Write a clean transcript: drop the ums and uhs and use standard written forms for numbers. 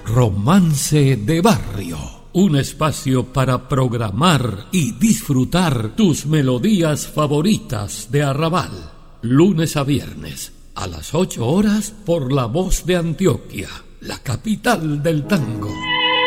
Romance de Barrio. Un espacio para programar y disfrutar tus melodías favoritas de Arrabal. Lunes a viernes, a las 8 horas, por La Voz de Antioquia, la capital del tango.